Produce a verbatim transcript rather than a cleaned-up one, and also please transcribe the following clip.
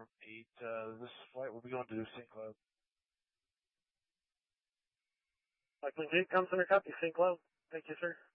from eight. Uh, this flight will be going to Saint Cloud. Likely eight comes under copy, Saint Cloud. Thank you, sir.